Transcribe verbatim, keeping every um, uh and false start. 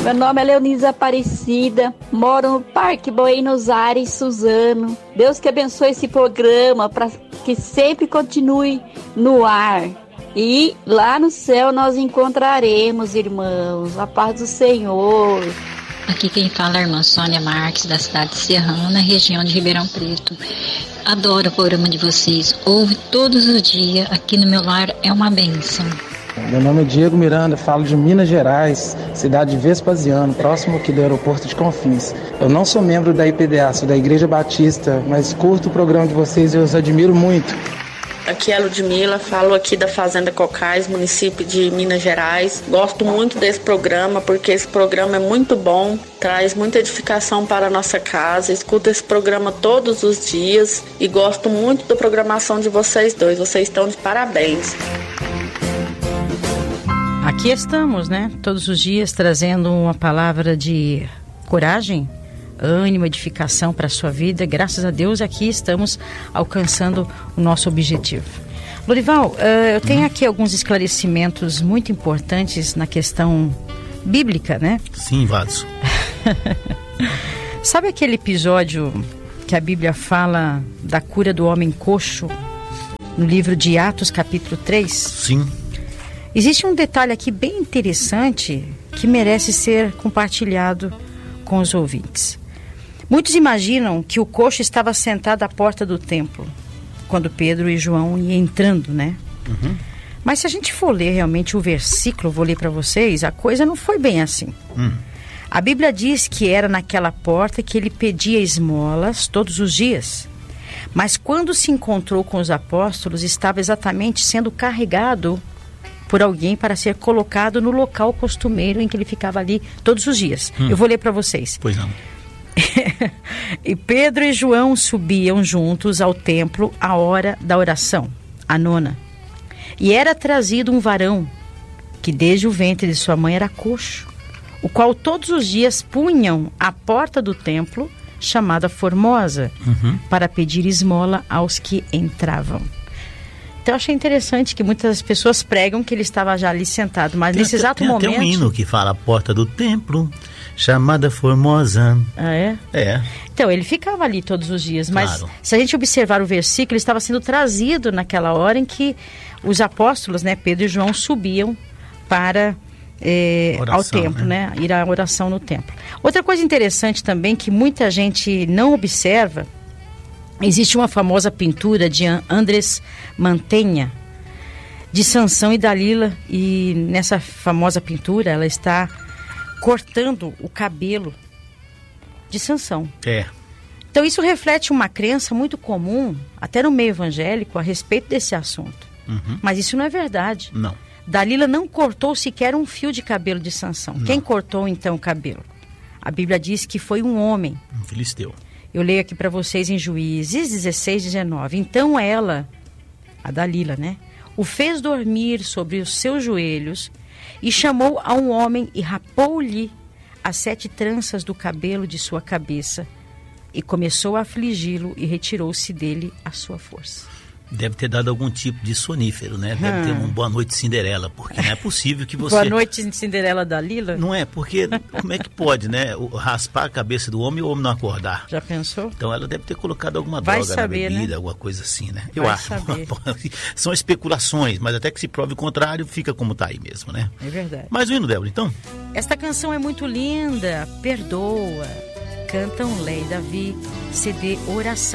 Meu nome é Leonisa Aparecida, moro no Parque Buenos Aires, Suzano. Deus que abençoe esse programa para que sempre continue no ar. E lá no céu nós encontraremos, irmãos, a paz do Senhor. Aqui quem fala é a irmã Sônia Marques, da cidade de Serrana, região de Ribeirão Preto. Adoro o programa de vocês, ouve todos os dias, aqui no meu lar é uma bênção. Meu nome é Diego Miranda, falo de Minas Gerais, cidade de Vespasiano, próximo aqui do aeroporto de Confins. Eu não sou membro da I P D A, sou da Igreja Batista, mas curto o programa de vocês e eu os admiro muito. Aqui é a Ludmila, falo aqui da Fazenda Cocais, município de Minas Gerais. Gosto muito desse programa porque esse programa é muito bom, traz muita edificação para a nossa casa. Escuto esse programa todos os dias e gosto muito da programação de vocês dois. Vocês estão de parabéns. Aqui estamos, né? Todos os dias trazendo uma palavra de coragem, ânimo, edificação para a sua vida. Graças a Deus aqui estamos alcançando o nosso objetivo. Lorival, uh, eu tenho aqui alguns esclarecimentos muito importantes na questão bíblica, né? Sim, Vados. Sabe aquele episódio que a Bíblia fala da cura do homem coxo no livro de Atos, capítulo três? Sim. Existe um detalhe aqui bem interessante que merece ser compartilhado com os ouvintes. Muitos imaginam que o coxo estava sentado à porta do templo, quando Pedro e João iam entrando, né? Uhum. Mas se a gente for ler realmente o versículo, vou ler para vocês, a coisa não foi bem assim. Hum. A Bíblia diz que era naquela porta que ele pedia esmolas todos os dias. Mas quando se encontrou com os apóstolos, estava exatamente sendo carregado por alguém para ser colocado no local costumeiro em que ele ficava ali todos os dias. Hum. Eu vou ler para vocês. Pois não. E Pedro e João subiam juntos ao templo à hora da oração, a nona. E era trazido um varão, que desde o ventre de sua mãe era coxo, o qual todos os dias punham à porta do templo, chamada Formosa, uhum. para pedir esmola aos que entravam. Então eu achei interessante que muitas pessoas pregam que ele estava já ali sentado, mas tem nesse até, exato tem momento... Tem até um hino que fala a porta do templo, chamada Formosa. Ah, é? É. Então, ele ficava ali todos os dias, mas Claro. se a gente observar o versículo, ele estava sendo trazido naquela hora em que os apóstolos, né, Pedro e João, subiam para é, oração, ao templo, né? né, ir à oração no templo. Outra coisa interessante também que muita gente não observa, existe uma famosa pintura de Andrés Mantegna, de Sansão e Dalila, e nessa famosa pintura ela está cortando o cabelo de Sansão. É. Então isso reflete uma crença muito comum, até no meio evangélico, a respeito desse assunto. Uhum. Mas isso não é verdade. Não. Dalila não cortou sequer um fio de cabelo de Sansão. Não. Quem cortou então o cabelo? A Bíblia diz que foi um homem. Um filisteu. Eu leio aqui para vocês em Juízes dezesseis, dezenove. Então ela, a Dalila, né, o fez dormir sobre os seus joelhos e chamou a um homem e rapou-lhe as sete tranças do cabelo de sua cabeça e começou a afligi-lo e retirou-se dele a sua força. Deve ter dado algum tipo de sonífero, né? Deve Hum. ter um Boa Noite Cinderela, porque não é possível que você... Boa noite, Cinderela Dalila. Não é, porque como é que pode, né? O, raspar a cabeça do homem e o homem não acordar. Já pensou? Então ela deve ter colocado alguma Vai droga saber, na bebida, né? alguma coisa assim, né? Eu Vai acho. saber. São especulações, mas até que se prove o contrário, fica como tá aí mesmo, né? É verdade. Mais um hino, Débora, então? Esta canção é muito linda, Perdoa. Cantam Lé e Davi, C D Oração.